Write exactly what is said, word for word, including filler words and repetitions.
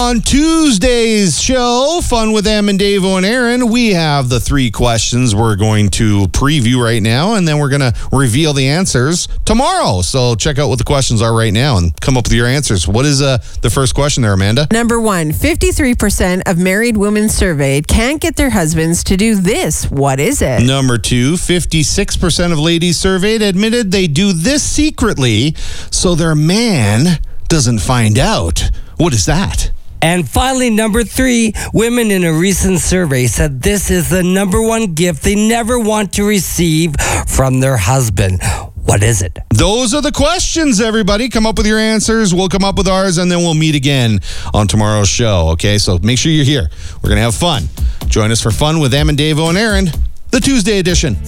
On Tuesday's show, Fun with Em and Davo and Aaron, we have the three questions we're going to preview right now, and then we're going to reveal the answers tomorrow. So check out what the questions are right now and come up with your answers. What is uh, the first question there, Amanda? Number one, fifty-three percent of married women surveyed can't get their husbands to do this. What is it? Number two, fifty-six percent of ladies surveyed admitted they do this secretly so their man doesn't find out. What is that? And finally, number three, women in a recent survey said this is the number one gift they never want to receive from their husband. What is it? Those are the questions, everybody. Come up with your answers. We'll come up with ours, and then we'll meet again on tomorrow's show, okay? So make sure you're here. We're going to have fun. Join us for Fun with Em and Davo and Aaron, the Tuesday edition.